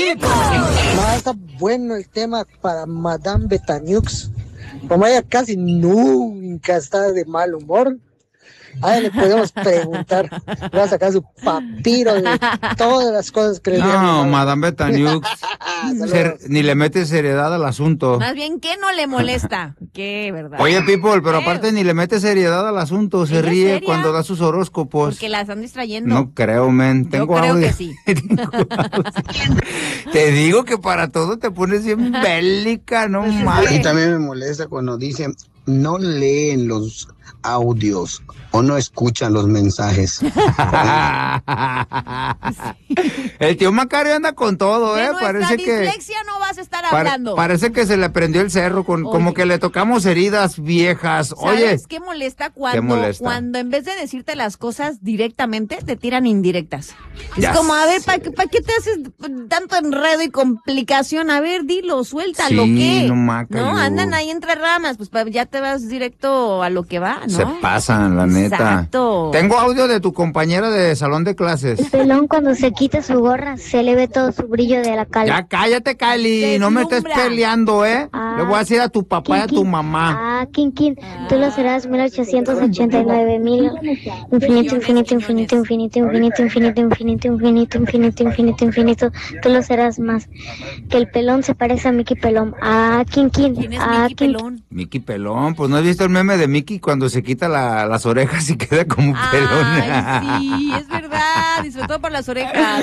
Más está bueno el tema para Madame Betaniux. Como ella casi nunca está de mal humor, a ella le podemos preguntar, va a sacar su papiro de todas las cosas que le digan. No, Madame Betaniux, ni le mete seriedad al asunto. Más bien, ¿qué no le molesta? ¿Qué, verdad? Oye, People, pero aparte ni le mete seriedad al asunto, se ríe seria? cuando da sus horóscopos. Porque la están distrayendo. No creo, men. Tengo Yo creo audio. que sí. Te digo que para todo te pones bien bélica, no mames. Y también me molesta cuando dicen, no leen los audios o no escuchan los mensajes. El tío Macario anda con todo, De parece que dislexia no vas a estar hablando. parece que se le prendió el cerro como que le tocamos heridas viejas. Oye, ¿sabes qué molesta cuando en vez de decirte las cosas directamente te tiran indirectas? Es como, a ver, ¿para qué te haces tanto enredo y complicación? A ver, dilo, suéltalo, sí, ¿qué? No, Macario. No, andan ahí entre ramas, pues ya te vas directo a lo que va, ¿no? Se pasan, la neta. Exacto. Tengo audio de tu compañera de salón de clases. El pelón cuando se quita su gorra se le ve todo su brillo de la cara. Ya cállate, Kylie, no me estés peleando, Le voy a decir a tu papá y a tu mamá. Kin, tú lo serás 1889,000. Infinito, infinito, infinito, infinito, infinito, infinito, infinito, infinito, infinito, infinito, infinito. Tú lo serás más. Que el pelón se parece a Mickey Pelón. ¿Quién es Mickey Pelón? Mickey Pelón, pues no has visto el meme de Mickey cuando se quita las orejas y queda como pelón. Ay, sí, es verdad, y sobre todo por las orejas.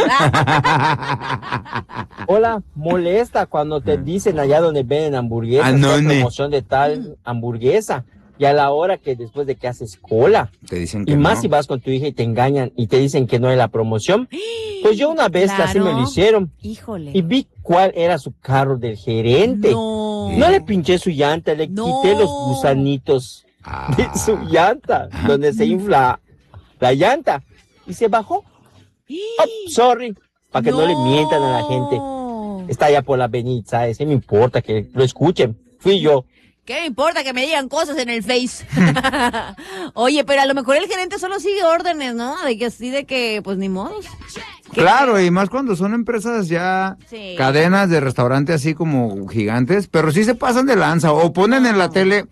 Hola, molesta cuando te dicen allá donde venden hamburguesas, promoción de tal hamburguesa, y a la hora que después de que haces cola, te dicen que y más no. si vas con tu hija y te engañan y te dicen que no hay la promoción, pues yo una vez así me lo hicieron. Híjole. Y vi cuál era su carro del gerente. No le pinché su llanta, le quité los gusanitos de su llanta, donde se infla la llanta, y se bajó. Oh, sorry, para que no le mientan a la gente. Está allá por la avenida, ¿sabes? ¿Qué me importa que lo escuchen? Fui yo. ¿Qué me importa que me digan cosas en el Face? Oye, pero a lo mejor el gerente solo sigue órdenes, ¿no? De que, pues ni modos. Claro, y más cuando son empresas ya, cadenas de restaurante así como gigantes, pero sí se pasan de lanza, o ponen en la tele,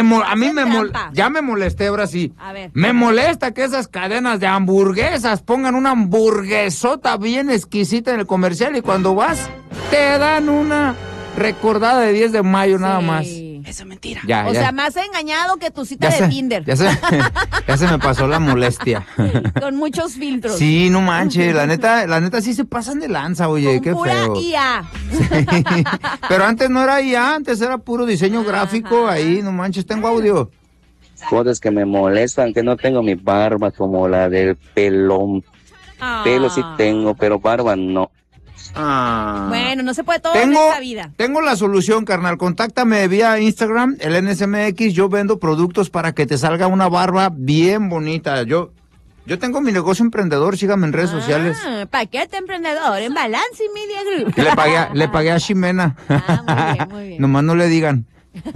ya me molesté ahora sí. A ver. Me molesta que esas cadenas de hamburguesas pongan una hamburguesota bien exquisita en el comercial y cuando vas, te dan una recordada de 10 de mayo nada más. Eso es mentira. O sea, más engañado que tu cita de Tinder. Ya se me pasó la molestia. Con muchos filtros. Sí, no manches, la neta sí se pasan de lanza, oye, qué pura feo. IA. Sí. Pero antes no era IA, antes era puro diseño gráfico, ahí, no manches, tengo audio. Cosas que me molestan, que no tengo mi barba como la del pelón. Pelo sí tengo, pero barba no. Bueno, no se puede todo en esta vida. Tengo la solución, carnal. Contáctame vía Instagram, el NSMX. Yo vendo productos para que te salga una barba bien bonita. Yo tengo mi negocio emprendedor, sígame en redes sociales. Paquete emprendedor en Balance Media Group. Le pagué a Ximena. Muy bien. Nomás no le digan.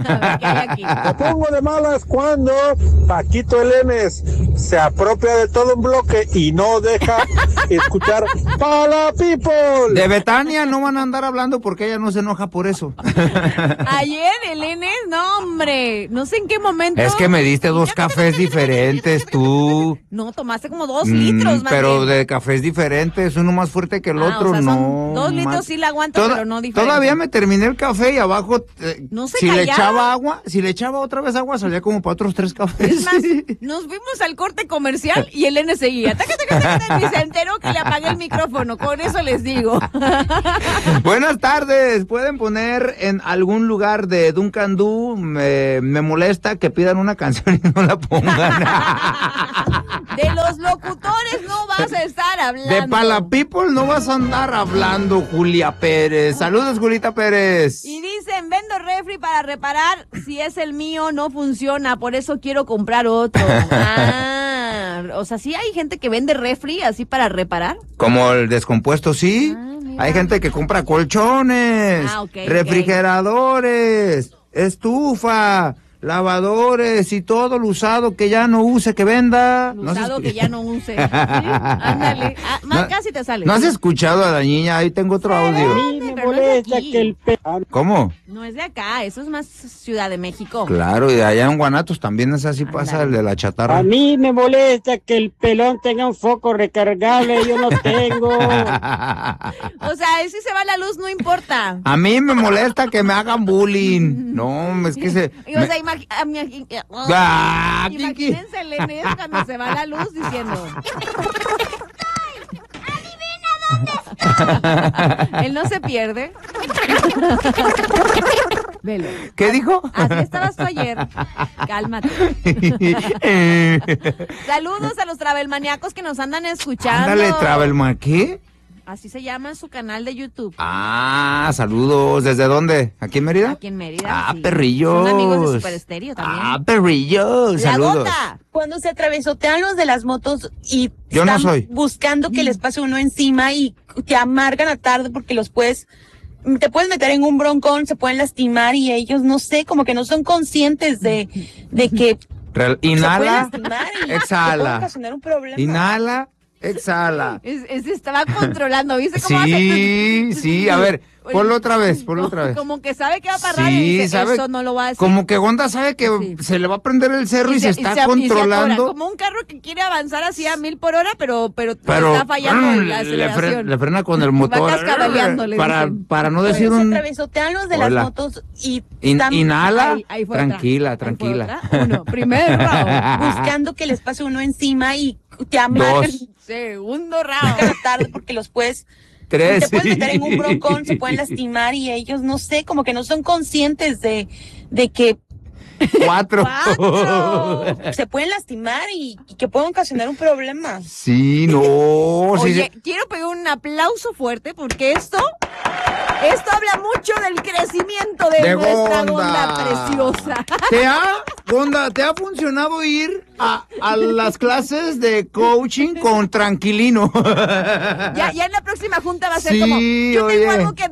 Me pongo de malas cuando Paquito el Enes se apropia de todo un bloque y no deja escuchar para people. De Betania no van a andar hablando porque ella no se enoja por eso. Ayer el Enes, no hombre, no sé en qué momento. Es que me diste 2 cafés diferentes tú. No, tomaste como 2 litros, pero de cafés diferentes, uno más fuerte que el otro, o sea, no. 2 litros sí la aguanto, pero no diferente. Todavía me terminé el café y abajo, no se si callaba. le echaba agua, si le echaba otra vez agua, salía como para otros 3 cafés. Es más, nos fuimos al corte comercial y el N seguía. Y se enteró que le apagué el micrófono, con eso les digo. Buenas tardes, pueden poner en algún lugar de Duncan Du, me molesta que pidan una canción y no la pongan. De los locutores no vas a estar hablando. De Pala People no vas a andar hablando, Julia Pérez. Saludos, Julita Pérez. Y dicen, vendo refri para reparar, si es el mío no funciona, por eso quiero comprar otro. O sea, sí hay gente que vende refri así para reparar. Como el descompuesto, sí. Hay gente que compra colchones, refrigeradores, estufa, lavadores y todo lo usado que ya no use, que venda. Lo usado que ya no use. ¿Sí? Ándale. Casi te sale. ¿No has escuchado a la niña? Ahí tengo otro audio. A mí me molesta que el ¿Cómo? No es de acá, eso es más Ciudad de México. Claro, y de allá en Guanatos también es así. Ándale. Pasa el de la chatarra. A mí me molesta que el pelón tenga un foco recargable, yo no tengo. O sea, si se va la luz no importa. A mí me molesta que me hagan bullying. No, es que se... O sea, imagínense el Enes cuando se va la luz diciendo... Él no se pierde. Velo. ¿Qué dijo? Así estabas tú ayer. Cálmate. Saludos a los travelmaníacos que nos andan escuchando. Ándale, Travelman, ¿qué? Así se llama su canal de YouTube. Ah, saludos. ¿Desde dónde? ¿Aquí en Mérida? Aquí en Mérida, Ah, sí. perrillos. Son amigos de Super Estéreo también. Ah, perrillos. La saludos. Gota. Cuando se atravesotean los de las motos y yo están no soy. buscando que les pase uno encima y te amargan la tarde porque te puedes meter en un broncón, se pueden lastimar y ellos, no sé, como que no son conscientes de que inhala, se pueden lastimar y exhala. puede ocasionar un problema. Inhala, exhala. Se estaba controlando, ¿viste cómo hace? Sí, a ver, ponlo otra vez. Como que sabe que va a parar y dice, sabe, eso no lo va a decir. Como que Gonda sabe que se le va a prender el cerro y se está controlando. Como un carro que quiere avanzar así a 1000 por hora, pero está fallando la aceleración. Le frena con el motor. Va cascabeleándole. Para no decir se atravesotean los de las motos y inhala, ahí tranquila. Uno, primero buscando que les pase uno encima y te amargan. Segundo round. La tarde porque los puedes... 3. Te puedes meter en un broncón, se pueden lastimar y ellos, no sé, como que no son conscientes de que 4. Se pueden lastimar y que pueden ocasionar un problema. Sí, no. Oye, quiero pegar un aplauso fuerte porque esto habla mucho del crecimiento de nuestra Gonda preciosa. Gonda, ¿te ha funcionado ir a las clases de coaching con Tranquilino? Ya en la próxima junta va a ser como, yo tengo algo que...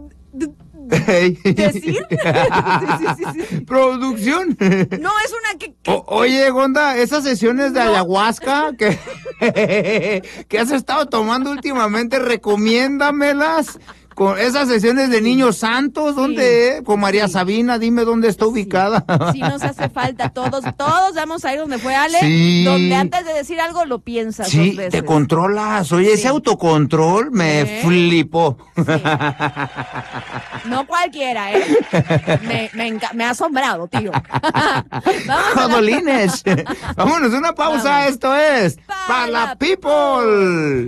¿Decir? Sí. ¿Producción? No, es una que... Oye, Gonda, esas sesiones de ayahuasca que has estado tomando últimamente, recomiéndamelas. Con esas sesiones de niños santos, ¿dónde? Con María Sabina, dime dónde está ubicada. Sí, nos hace falta. Todos vamos a ir donde fue Ale, donde antes de decir algo lo piensas 2 veces. Te controlas. Oye, ese autocontrol me flipó. Sí. No cualquiera, me ha asombrado, tío. Jodolines. Vámonos, una pausa. Esto es Pa' la People.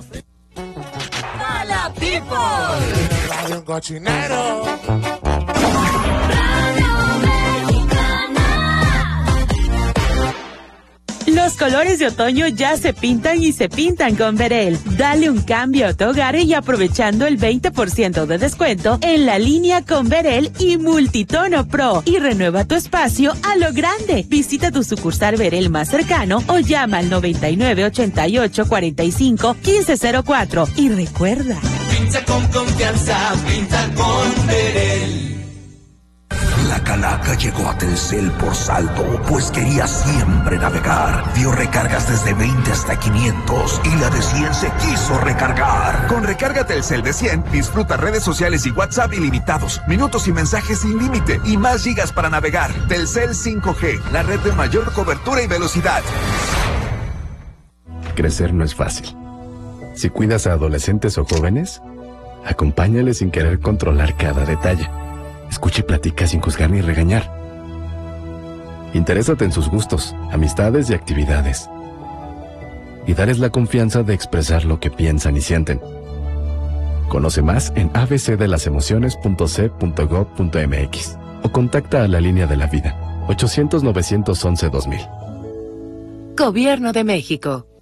La People. Radio un cochinero. Los colores de otoño ya se pintan y se pintan con Verel. Dale un cambio a tu hogar y aprovechando el 20% de descuento en la línea con Verel y Multitono Pro. Y renueva tu espacio a lo grande. Visita tu sucursal Verel más cercano o llama al 99 88 45 1504. Y recuerda, pinta con confianza, pinta con Verel. La calaca llegó a Telcel por saldo, pues quería siempre navegar. Dio recargas desde 20 hasta 500 y la de 100 se quiso recargar. Con recarga Telcel de 100, disfruta redes sociales y WhatsApp ilimitados, minutos y mensajes sin límite y más gigas para navegar. Telcel 5G, la red de mayor cobertura y velocidad. Crecer no es fácil. Si cuidas a adolescentes o jóvenes, acompáñales sin querer controlar cada detalle. Escucha y platica sin juzgar ni regañar. Interésate en sus gustos, amistades y actividades. Y dales la confianza de expresar lo que piensan y sienten. Conoce más en abcdelasemociones.c.gov.mx o contacta a la línea de la vida 800-911-2000. Gobierno de México.